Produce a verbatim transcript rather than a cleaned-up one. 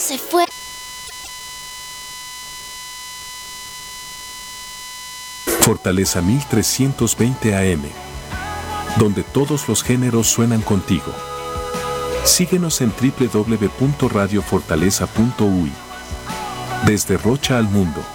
se fue. Fortaleza mil trescientos veinte A M, donde todos los géneros suenan contigo. Síguenos en doble u doble u doble u punto radio fortaleza punto u y. Desde Rocha al mundo.